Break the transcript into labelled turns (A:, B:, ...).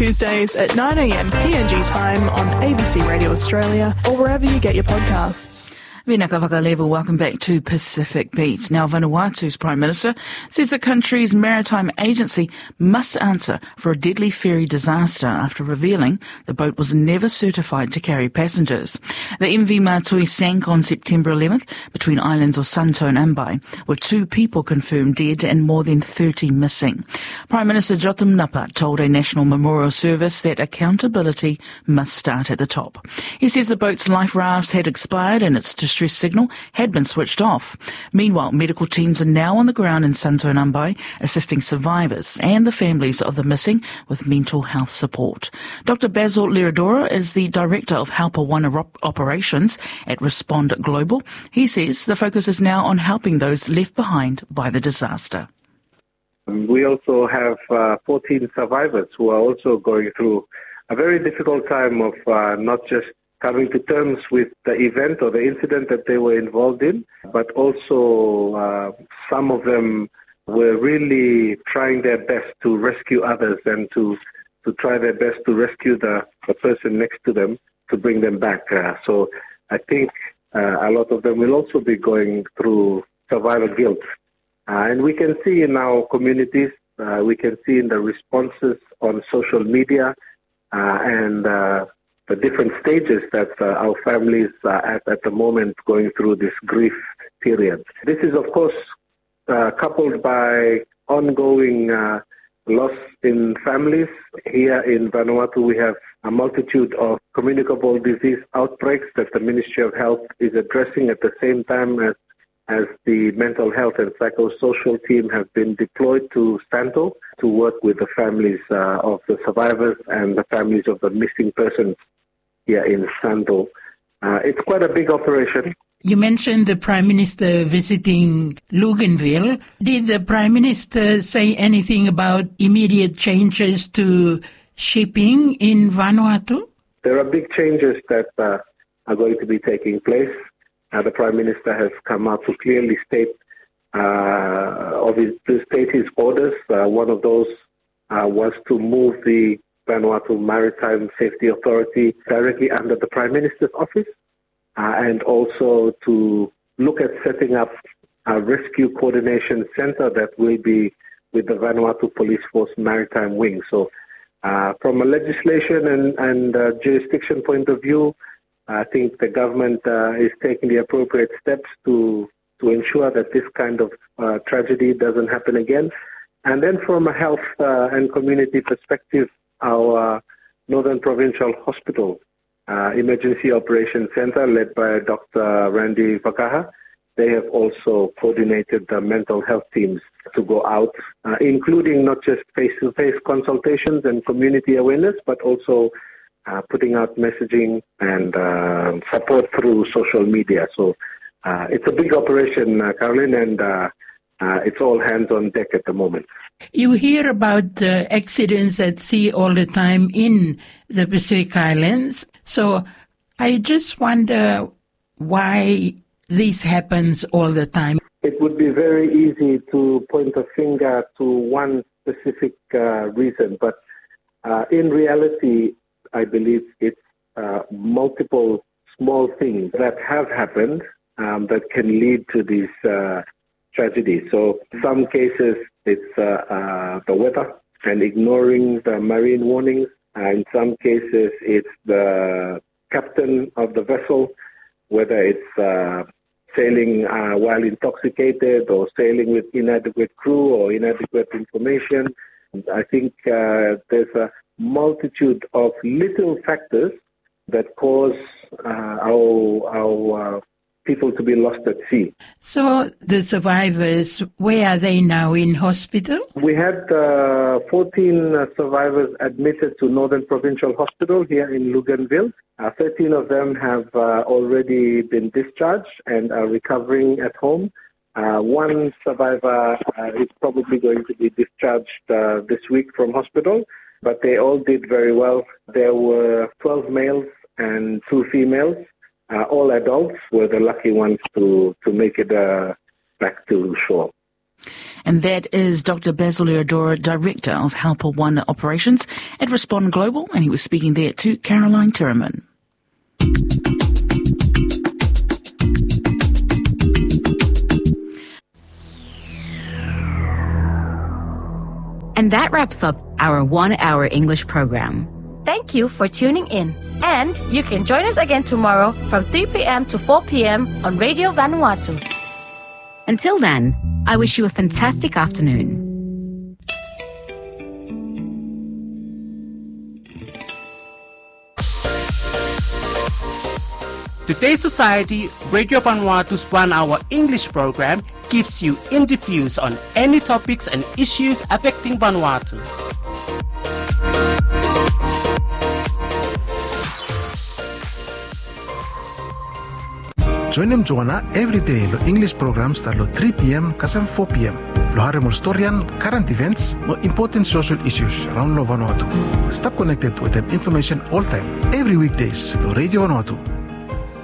A: Tuesdays at 9 a.m. PNG time on ABC Radio Australia or wherever you get your podcasts.
B: Vinaka Vakalevu, welcome back to Pacific Beat. Now, Vanuatu's Prime Minister says the country's maritime agency must answer for a deadly ferry disaster after revealing the boat was never certified to carry passengers. The MV Matui sank on September 11th between islands of Santo and Ambai, with 2 people confirmed dead and more than 30 missing. Prime Minister Jotam Napa told a national memorial service that accountability must start at the top. He says the boat's life rafts had expired and its distress signal had been switched off. Meanwhile, medical teams are now on the ground in Santo and Ambai assisting survivors and the families of the missing with mental health support. Dr. Basil Liradora is the Director of Helper One Operations at Respond Global. He says the focus is now on helping those left behind by the disaster.
C: We also have 14 survivors who are also going through a very difficult time of not just coming to terms with the event or the incident that they were involved in, but also some of them were really trying their best to rescue others and to try their best to rescue the person next to them to bring them back. So I think a lot of them will also be going through survivor guilt. And we can see in our communities, we can see in the responses on social media and the different stages that our families are at the moment going through this grief period. This is, of course, coupled by ongoing loss in families. Here in Vanuatu, we have a multitude of communicable disease outbreaks that the Ministry of Health is addressing at the same time as the mental health and psychosocial team have been deployed to Santo to work with the families of the survivors and the families of the missing persons here in Santo. It's quite a big operation.
D: You mentioned the Prime Minister visiting Luganville. Did the Prime Minister say anything about immediate changes to shipping in Vanuatu?
C: There are big changes that are going to be taking place. The Prime Minister has come out to clearly state his orders. One of those was to move the Vanuatu Maritime Safety Authority directly under the Prime Minister's office, and also to look at setting up a rescue coordination center that will be with the Vanuatu Police Force Maritime Wing. So from a legislation and jurisdiction point of view, I think the government is taking the appropriate steps to ensure that this kind of tragedy doesn't happen again. And then from a health and community perspective, our Northern Provincial Hospital Emergency Operations Center, led by Dr. Randy Vakaha, they have also coordinated the mental health teams to go out, including not just face-to-face consultations and community awareness, but also putting out messaging and support through social media. So it's a big operation, Caroline, and it's all hands on deck at the moment.
D: You hear about accidents at sea all the time in the Pacific Islands. So I just wonder why this happens all the time.
C: It would be very easy to point a finger to one specific reason, but in reality, I believe it's multiple small things that have happened that can lead to these tragedies. So in some cases, it's the weather and ignoring the marine warnings. In some cases, it's the captain of the vessel, whether it's sailing while intoxicated or sailing with inadequate crew or inadequate information. I think there's a multitude of little factors that cause our people to be lost at sea.
D: So the survivors, where are they now, in hospital?
C: We had 14 survivors admitted to Northern Provincial Hospital here in Luganville. 13 of them have already been discharged and are recovering at home. One survivor is probably going to be discharged this week from hospital, but they all did very well. There were 12 males and 2 females. All adults were the lucky ones to make it back to shore.
B: And that is Dr. Basil Leodora, Director of Helper One Operations at Respond Global, and he was speaking there to Caroline Tiraman.
E: And that wraps up our 1 hour English program.
F: Thank you for tuning in. And you can join us again tomorrow from 3 p.m. to 4 p.m. on Radio Vanuatu.
E: Until then, I wish you a fantastic afternoon.
G: Today's Society, Radio Vanuatu's 1 hour English program gives you in-depth views on any topics and issues affecting Vanuatu.
H: Join them Joanna every day lo English programs start lo 3 p.m. kasam 4 p.m. Lo hari mo storyan, current events, mo important social issues around lo Vanuatu. Stop connected with them information all time, every weekdays lo Radio Vanuatu.